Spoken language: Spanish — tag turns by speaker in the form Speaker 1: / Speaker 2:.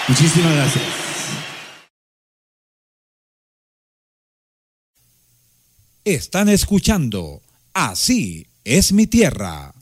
Speaker 1: Muchísimas gracias.
Speaker 2: Están escuchando Así es mi tierra.